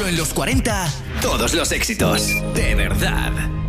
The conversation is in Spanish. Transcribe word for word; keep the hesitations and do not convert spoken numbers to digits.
Solo en los cuarenta, todos los éxitos. De verdad.